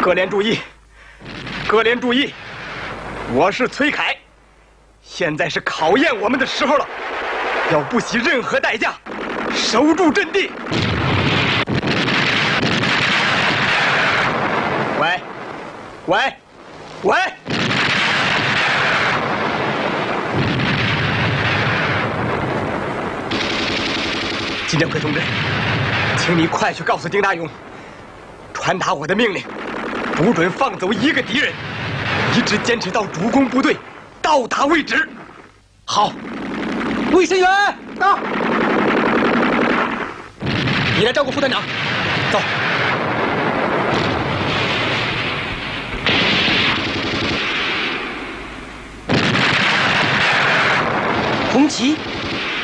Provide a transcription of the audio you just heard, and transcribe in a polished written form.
各连注意，各连注意，我是崔凯，现在是考验我们的时候了，要不惜任何代价守住阵地。喂，喂，喂！金正奎同志，请你快去告诉丁大勇，传达我的命令，不准放走一个敌人，一直坚持到主攻部队到达为止。好，卫生员到，你来照顾副团长，走。红旗。